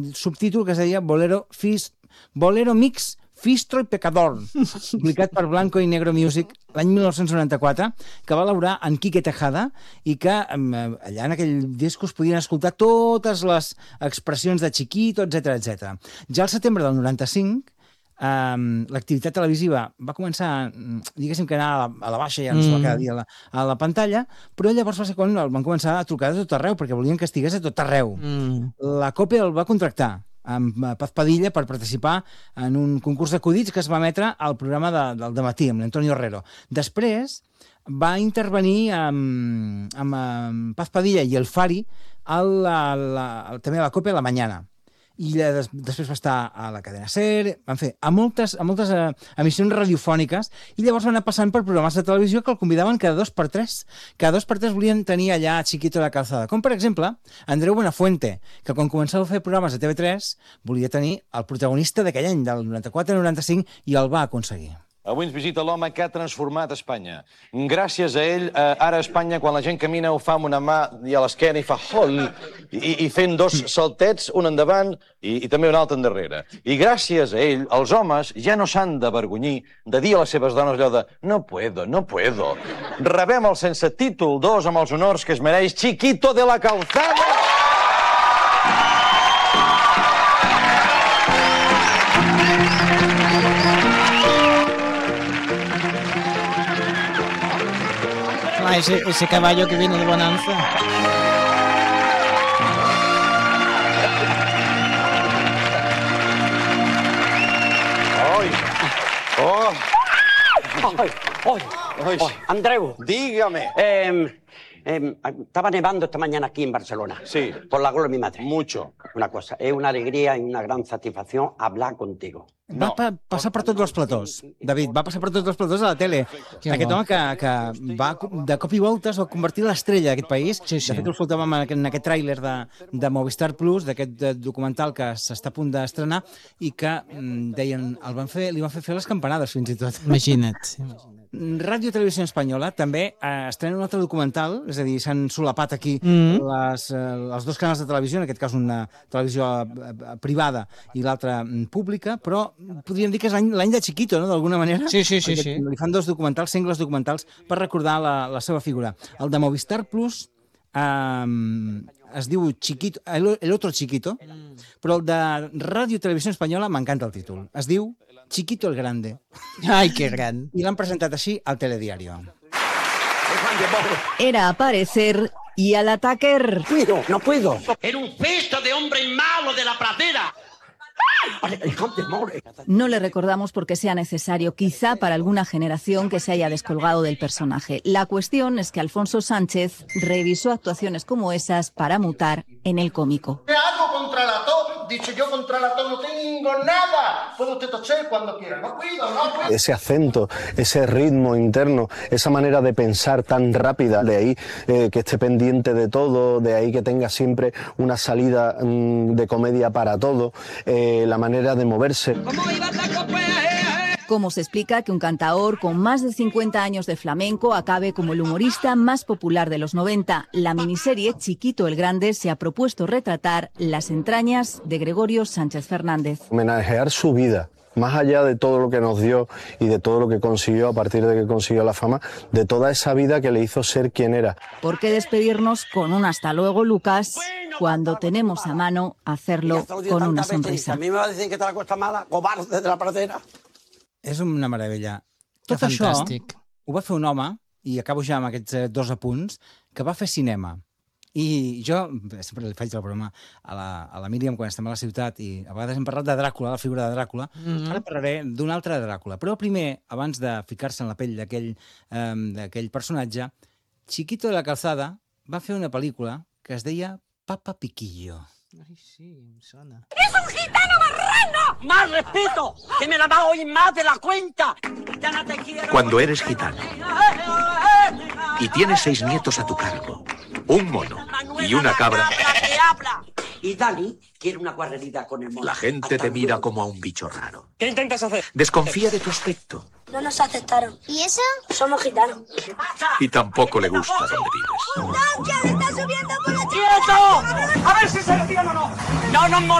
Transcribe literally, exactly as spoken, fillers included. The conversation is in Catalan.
subtítol que es deia Bolero, Fis, Bolero Mix Fistro y Pecador, publicat per Blanco i Negro Music l'any mil nou-cents noranta-quatre, que va elaborar en Quique Tejada i que allà en aquell disc es podien escoltar totes les expressions de Chiquito, etcètera, etcètera. Ja al setembre del noranta-cinc, um, l'activitat televisiva va començar, diguéssim que anar a la, a la baixa, ja no es va cada dia a la, a la pantalla, però llavors va ser quan el van començar a trucar de tot arreu, perquè volien que estigués a tot arreu. Mm. La COPE el va contractar amb Paz Padilla per participar en un concurs d'acudits que es va emetre al programa de, del dematí, amb l'Antonio Herrero. Després va intervenir amb, amb, amb Paz Padilla i el Fari a la, la, també a la COPE a la Mañana. I des, després va estar a la cadena SER, van fer a moltes, a moltes eh, emissions radiofòniques, i llavors van anar passant per programes de televisió que el convidaven cada dos per tres. Cada dos per tres volien tenir allà Chiquito de la Calzada. Com, per exemple, Andreu Buenafuente, que quan començava a fer programes de T V tres volia tenir el protagonista d'aquell any, del noranta-quatre al noranta-cinc, i el va aconseguir. Avui ens visita l'home que ha transformat Espanya. Gràcies a ell, eh, ara a Espanya, quan la gent camina, ho fa amb una mà i a l'esquena i fa hol, i, i fent dos saltets, un endavant i, i també un altre endarrere. I gràcies a ell, els homes ja no s'han d'avergonyir de dir a les seves dones allò de no puedo, no puedo. Rebem el sense títol dos amb els honors que es mereix Chiquito de la Calzada! Ese, ese caballo que viene de Bonanza. ¡Ay! ¡Oh! ¡Ay! ¡Ay! ¡Ay! Andreu. Dígame. Eh, eh, estaba nevando esta mañana aquí en Barcelona. Sí. Por la gloria de mi madre. Mucho. Una cosa, es una alegría y una gran satisfacción hablar contigo. Va No. pa passar per tots els platós, David, va passar per tots els platós a la tele. Que Aquest bo. home que, que va, de cop i volta es va convertir en l'estrella d'aquest país. Sí, sí. De fet, ho escoltàvem en aquest, en aquest tràiler de, de Movistar Plus, d'aquest documental que s'està a punt d'estrenar i que mm, deien, el van fer, li van fer fer les campanades fins i tot. Imagina't. imagina't. Ràdio Televisió Espanyola també eh, estrena un altre documental, és a dir, s'han solapat aquí Mm. les, eh, els dos canals de televisió, en aquest cas una televisió eh, privada i l'altra mm, pública, però podríem dir que és l'any l'any de Chiquito, no?, d'alguna manera. Sí, sí, sí, Perquè sí. li fan dos documentals, sengles documentals, per recordar la, la seva figura. El de Movistar Plus eh, es diu Chiquito, el, el otro Chiquito, però el de Ràdio Televisió Espanyola m'encanta el títol. Es diu Chiquito el Grande. Ai, que gran. I l'han presentat així al Telediario. Era aparecer y al ataque. Puedo, no puedo. Era un cesto de hombres malos de la pradera. No le recordamos porque sea necesario, quizá para alguna generación que se haya descolgado del personaje. La cuestión es que Alfonso Sánchez revisó actuaciones como esas para mutar en el cómico. ¿Qué hago contra la tos? Dice yo contra la tos no tengo nada. Puede usted toser cuando quiera. No cuido, no cuido. Ese acento, ese ritmo interno, esa manera de pensar tan rápida, de ahí eh, que esté pendiente de todo, de ahí que tenga siempre una salida mmm, de comedia para todo, eh, la manera de moverse. ¿Cómo se explica que un cantaor con más de cincuenta años de flamenco acabe como el humorista más popular de los noventa? La miniserie Chiquito el Grande se ha propuesto retratar las entrañas de Gregorio Sánchez Fernández. Homenajear su vida, más allá de todo lo que nos dio y de todo lo que consiguió a partir de que consiguió la fama, de toda esa vida que le hizo ser quien era. ¿Por qué despedirnos con un hasta luego, Lucas, cuando tenemos a mano hacerlo con una sonrisa? A mí me va a decir que te la cuesta mala, cobarde de la pradera. És una meravella. Que Tot això fantàstic. ho va fer un home, i acabo ja amb aquests eh, dos apunts, que va fer cinema. I jo sempre li faig la broma a la, a la Míriam quan estem a la ciutat i a vegades hem parlat de Dràcula, la figura de Dràcula. Mm-hmm. Ara parlaré d'un altre Dràcula. Però primer, abans de ficar-se en la pell d'aquell eh, d'aquell personatge, Chiquito de la Calzada va fer una pel·lícula que es deia Papa Piquillo. Ai, sí, em sona. ¡Es un gitano marrano! ¡Más respeto! ¡Que me la va a oír más de la cuenta! ¡Ya no te quiero! Cuando eres gitano y tienes seis nietos a tu cargo, un mono y una cabra, ¡Que habla! Y Dani quiere una guarrería con el mono. la gente te mira como a un bicho raro. ¿Qué intentas hacer? Desconfía de tu aspecto No nos aceptaron. ¿Y eso? Somos gitanos. y tampoco le gusta donde vives. ¡Un tanque! ¡Está subiendo por la ¡Quieto! A ver si se entiende o no. No nos